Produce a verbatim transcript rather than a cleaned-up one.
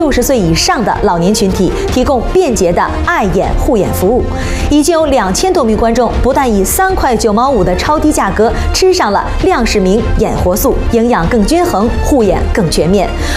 六十岁以上的老年群体提供便捷的爱眼护眼服务。已经有两千多名观众不但以三块九毛五的超低价格吃上了亮视明眼活素，营养更均衡，护眼更全面。